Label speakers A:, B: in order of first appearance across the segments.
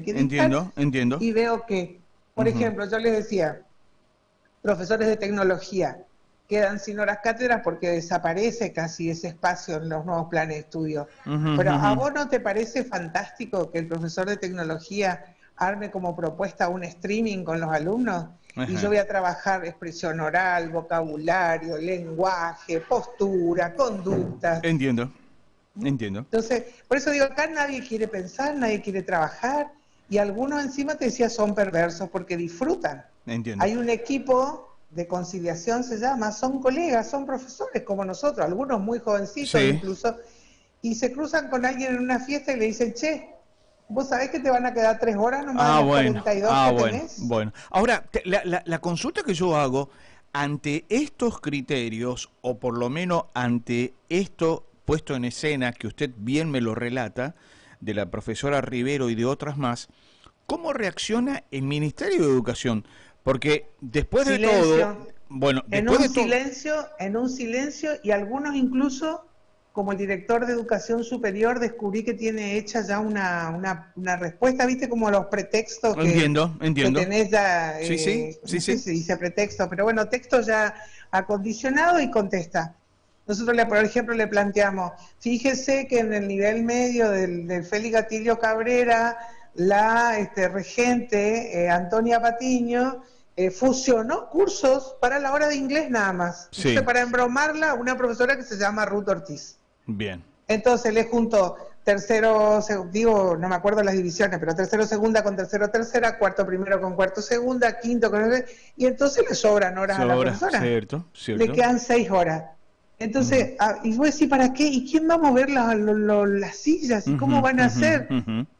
A: LinkedIn
B: Entiendo.
A: y veo que, por ejemplo, yo les decía, profesores de tecnología quedan sin horas cátedras porque desaparece casi ese espacio en los nuevos planes de estudio. Pero ¿a vos no te parece fantástico que el profesor de tecnología arme como propuesta un streaming con los alumnos? Y yo voy a trabajar expresión oral, vocabulario, lenguaje, postura, conductas.
B: Entiendo.
A: Entonces, por eso digo, acá nadie quiere pensar, nadie quiere trabajar, y algunos encima te decía son perversos porque disfrutan.
B: Entiendo.
A: Hay un equipo de conciliación, se llama, son colegas, son profesores como nosotros, algunos muy jovencitos incluso, y se cruzan con alguien en una fiesta y le dicen, che, ¿vos sabés que te van a quedar 3 horas nomás de las 42 que tenés?
B: Bueno. Ahora, la consulta que yo hago ante estos criterios, o por lo menos ante esto puesto en escena, que usted bien me lo relata, de la profesora Rivero y de otras más, ¿cómo reacciona el Ministerio de Educación? Porque después de todo, bueno, después de todo...
A: En un silencio, y algunos incluso, como el director de Educación Superior, descubrí que tiene hecha ya una respuesta, ¿viste? Como los pretextos
B: Entiendo.
A: que tenés ya,
B: Sí.
A: no sé si se dice pretexto, pero bueno, texto ya acondicionado, y contesta. Nosotros, por ejemplo, le planteamos, fíjese que en el nivel medio del Félix Gatilio Cabrera, la regente Antonia Patiño fusionó cursos para la hora de inglés nada más.
B: Sí.
A: Entonces, para embromarla, una profesora que se llama Ruth Ortiz.
B: Bien.
A: Entonces le juntó tercero, digo, no me acuerdo las divisiones, pero tercero segunda con tercero tercera, cuarto primero con cuarto segunda, quinto con... Y entonces le sobran horas a la profesora.
B: Cierto.
A: Le quedan 6 horas. Entonces, y vos decís, ¿para qué? ¿Y quién va a mover las sillas? ¿Y cómo van a hacer?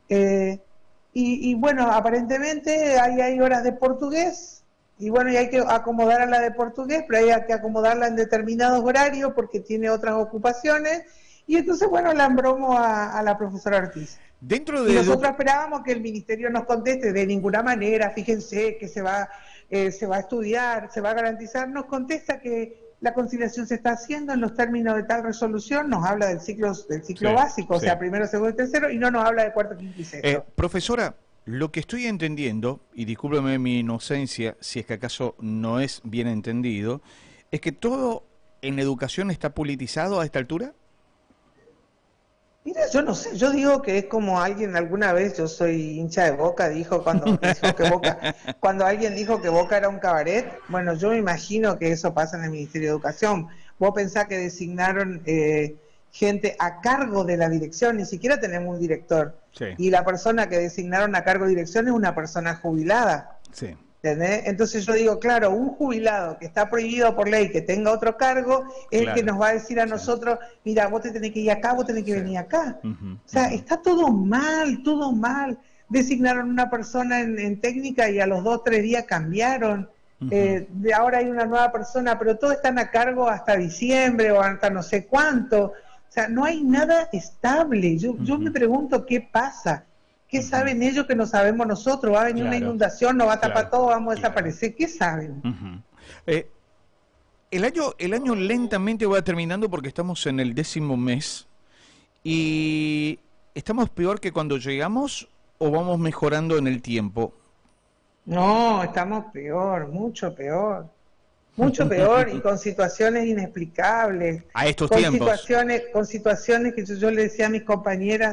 A: Y bueno, aparentemente hay horas de portugués, y bueno, y hay que acomodar a la de portugués, pero hay que acomodarla en determinados horarios porque tiene otras ocupaciones, y entonces, bueno, la embromo a la profesora Ortiz. Y nosotros esperábamos que el ministerio nos conteste, de ninguna manera, fíjense que se va a estudiar, se va a garantizar. Nos contesta que la conciliación se está haciendo en los términos de tal resolución, nos habla del ciclo básico, o sea, primero, segundo y tercero, y no nos habla de cuarto, quinto y sexto.
B: Profesora, lo que estoy entendiendo, y discúlpeme mi inocencia si es que acaso no es bien entendido, es que todo en educación está politizado a esta altura.
A: Mira, yo no sé, yo digo que es como alguien alguna vez, yo soy hincha de Boca, dijo cuando alguien dijo que Boca era un cabaret. Bueno, yo me imagino que eso pasa en el Ministerio de Educación. Vos pensás que designaron gente a cargo de la dirección, ni siquiera tenemos un director.
B: Sí.
A: Y la persona que designaron a cargo de dirección es una persona jubilada.
B: Sí.
A: ¿Entendés? Entonces yo digo, claro, un jubilado que está prohibido por ley que tenga otro cargo es el que nos va a decir a nosotros, mira, vos te tenés que ir acá, vos tenés que venir acá. O sea, está todo mal, todo mal. Designaron una persona en técnica y a los 2 o 3 días cambiaron. De ahora hay una nueva persona, pero todos están a cargo hasta diciembre o hasta no sé cuánto. O sea, no hay nada estable. Yo me pregunto qué pasa. ¿Qué saben ellos que no sabemos nosotros? Va a venir una inundación, nos va a tapar todo, vamos a desaparecer. ¿Qué saben?
B: El año lentamente va terminando porque estamos en el 10º mes. ¿Y estamos peor que cuando llegamos o vamos mejorando en el tiempo?
A: No, estamos peor, mucho peor. Mucho peor, y con situaciones inexplicables.
B: A estos tiempos.
A: Con situaciones que yo le decía a mis compañeras...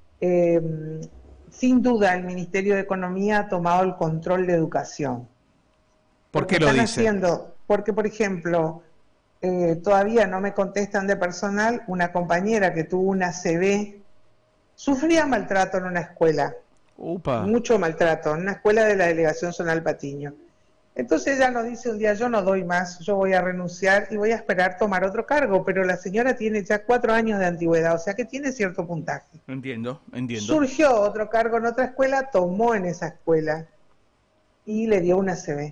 A: sin duda el Ministerio de Economía ha tomado el control de educación.
B: ¿Por qué lo dice?
A: Porque, por ejemplo, todavía no me contestan de personal, una compañera que tuvo una ACV sufría maltrato en una escuela. Mucho maltrato, en una escuela de la Delegación Zonal Patiño. Entonces ella nos dice un día, yo no doy más, yo voy a renunciar y voy a esperar tomar otro cargo, pero la señora tiene ya 4 años de antigüedad, o sea que tiene cierto puntaje.
B: Entiendo.
A: Surgió otro cargo en otra escuela, tomó en esa escuela y le dio una ACV.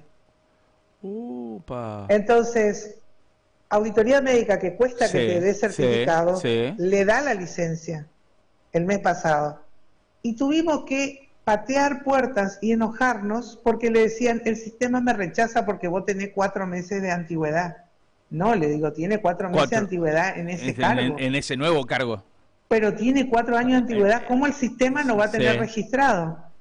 A: Entonces, auditoría médica, que cuesta que te dé certificado, le da la licencia el mes pasado. Y tuvimos que patear puertas y enojarnos porque le decían, el sistema me rechaza porque vos tenés 4 meses de antigüedad. No, le digo, tiene 4 meses de antigüedad en ese cargo.
B: En ese nuevo cargo.
A: Pero tiene 4 años de antigüedad, ¿cómo el sistema no va a tener registrado?